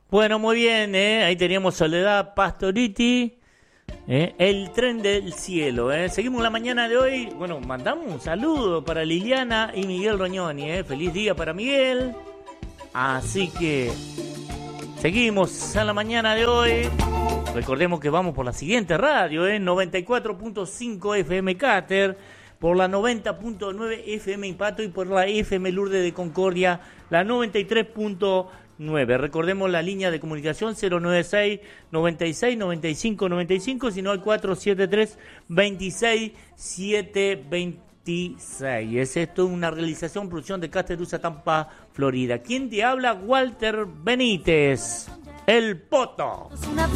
Bueno, muy bien, ahí teníamos Soledad Pastoriti, el tren del cielo. Seguimos la mañana de hoy. Bueno, mandamos un saludo para Liliana y Miguel Roñoni. Feliz día para Miguel. Así que seguimos a la mañana de hoy. Recordemos que vamos por la siguiente radio, 94.5 FM Cáter, por la 90.9 FM Impato y por la FM Lourdes de Concordia, la 93.9. Recordemos la línea de comunicación 096 96 95 95, sino al 473 26 726. Es esto una realización, producción de Casterusa, Tampa, Florida. ¿Quién te habla? Walter Benítez, el Poto.